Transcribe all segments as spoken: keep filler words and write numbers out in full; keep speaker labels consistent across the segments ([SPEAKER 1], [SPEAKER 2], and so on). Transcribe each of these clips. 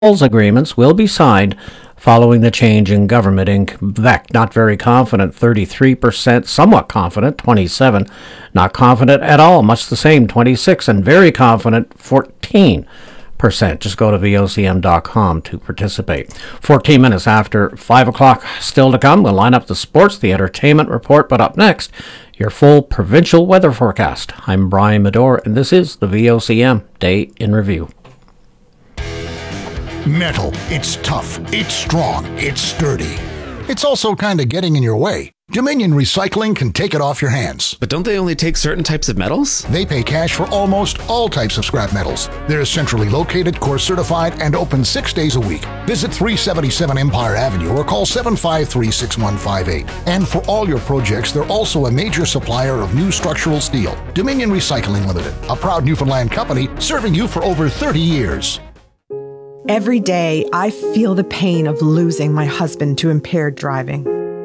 [SPEAKER 1] agreements will be signed following the change in government in Quebec. Not very confident, thirty-three percent, somewhat confident, twenty-seven, not confident at all, much the same, twenty-six, and very confident, fourteen percent. Just go to V O C M dot com to participate. fourteen minutes after five o'clock, still to come. We'll line up the sports, the entertainment report, but up next, your full provincial weather forecast. I'm Brian Medore, and this is the V O C M Day in Review.
[SPEAKER 2] Metal. It's tough. It's strong. It's sturdy. It's also kind of getting in your way. Dominion Recycling can take it off your hands.
[SPEAKER 3] But don't they only take certain types of metals?
[SPEAKER 2] They pay cash for almost all types of scrap metals. They're centrally located, course certified, and open six days a week. Visit three seventy-seven Empire Avenue or call seven five three, six one five eight. And for all your projects, they're also a major supplier of new structural steel. Dominion Recycling Limited, a proud Newfoundland company serving you for over thirty years.
[SPEAKER 4] Every day, I feel the pain of losing my husband to impaired driving.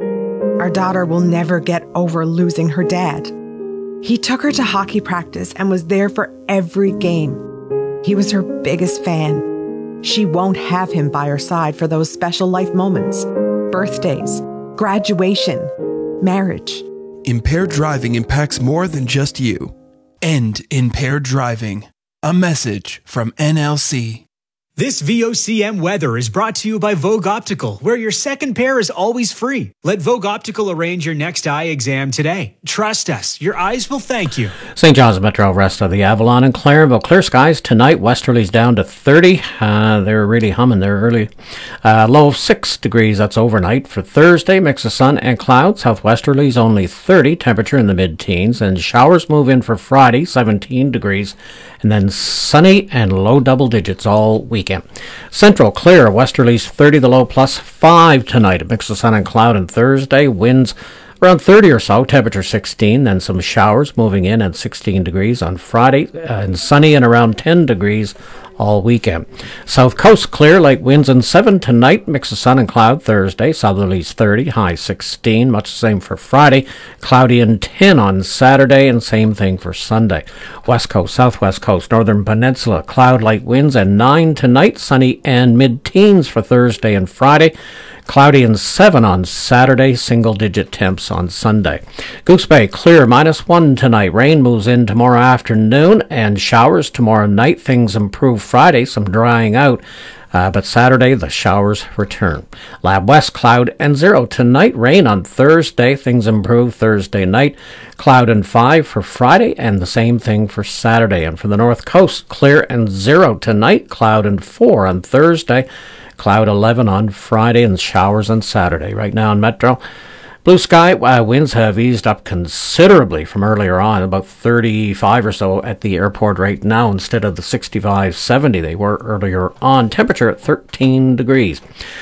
[SPEAKER 4] Our daughter will never get over losing her dad. He took her to hockey practice and was there for every game. He was her biggest fan. She won't have him by her side for those special life moments, birthdays, graduation, marriage.
[SPEAKER 5] Impaired driving impacts more than just you. End impaired driving. A message from N L C.
[SPEAKER 6] This V O C M weather is brought to you by Vogue Optical, where your second pair is always free. Let Vogue Optical arrange your next eye exam today. Trust us, your eyes will thank you.
[SPEAKER 1] Saint John's Metro, rest of the Avalon and Clarenville. Clear skies tonight. Westerlies down to thirty. Uh, they're really humming there early. Uh, low of six degrees. That's overnight. For Thursday, mix of sun and clouds. Southwesterlies only thirty. Temperature in the mid-teens. And showers move in for Friday, seventeen degrees. And then sunny and low double digits all week. Central clear, westerlies thirty, the low plus five tonight. A mix of sun and cloud on Thursday. Winds around thirty or so, temperature sixteen. Then some showers moving in at sixteen degrees on Friday. Uh, and sunny and around ten degrees all weekend. South coast clear, light winds and seven tonight. Mix of sun and cloud Thursday. Southerlies thirty, high sixteen. Much the same for Friday. Cloudy and ten on Saturday, and same thing for Sunday. West coast, southwest coast, northern peninsula, cloud, light winds and nine tonight. Sunny and mid-teens for Thursday and Friday. Cloudy and seven on Saturday, single-digit temps on Sunday. Goose Bay, clear, minus one tonight. Rain moves in tomorrow afternoon and showers tomorrow night. Things improve Friday, some drying out, uh, but Saturday the showers return. Lab West, cloud and zero tonight. Rain on Thursday. Things improve Thursday night. Cloud and five for Friday, and the same thing for Saturday. And for the North Coast, clear and zero tonight. Cloud and four on Thursday. Cloud eleven on Friday and showers on Saturday. Right now in Metro, blue sky. Uh, winds have eased up considerably from earlier on, about thirty-five or so at the airport right now instead of the sixty-five, seventy they were earlier on. Temperature at thirteen degrees.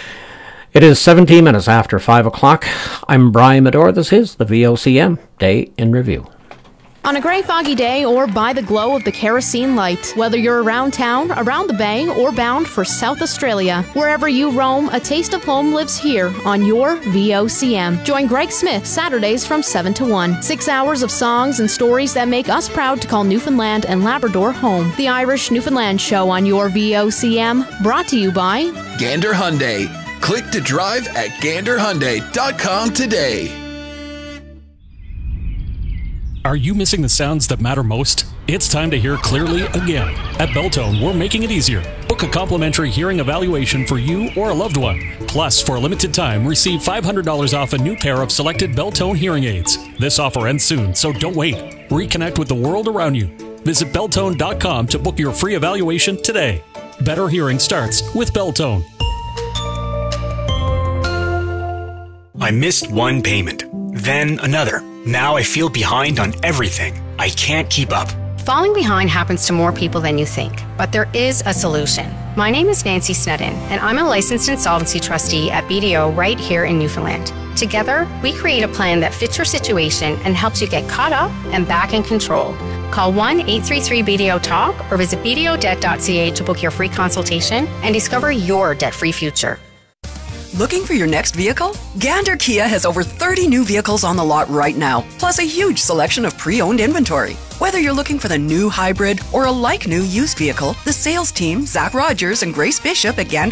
[SPEAKER 1] It is seventeen minutes after five o'clock. I'm Brian Medore. This is the V O C M Day in Review.
[SPEAKER 7] On a gray, foggy day or by the glow of the kerosene light, whether you're around town, around the bay, or bound for South Australia, wherever you roam, a taste of home lives here on your V O C M. Join Greg Smith Saturdays from seven to one. Six hours of songs and stories that make us proud to call Newfoundland and Labrador home. The Irish Newfoundland Show on your V O C M, brought to you by
[SPEAKER 5] Gander Hyundai. Click to drive at gander hyundai dot com today.
[SPEAKER 8] Are you missing the sounds that matter most? It's time to hear clearly again. At Beltone, we're making it easier. Book a complimentary hearing evaluation for you or a loved one. Plus, for a limited time, receive five hundred dollars off a new pair of selected Beltone hearing aids. This offer ends soon, so don't wait. Reconnect with the world around you. Visit beltone dot com to book your free evaluation today. Better hearing starts with Beltone.
[SPEAKER 9] I missed one payment, then another. Now I feel behind on everything. I can't keep up.
[SPEAKER 10] Falling behind happens to more people than you think, but there is a solution. My name is Nancy Snedden, and I'm a licensed insolvency trustee at B D O right here in Newfoundland. Together, we create a plan that fits your situation and helps you get caught up and back in control. Call one eight three three B D O talk or visit b d o debt dot c a to book your free consultation and discover your debt-free future.
[SPEAKER 11] Looking for your next vehicle? Gander Kia has over thirty new vehicles on the lot right now, plus a huge selection of pre-owned inventory. Whether you're looking for the new hybrid or a like-new used vehicle, the sales team, Zach Rogers and Grace Bishop at Gander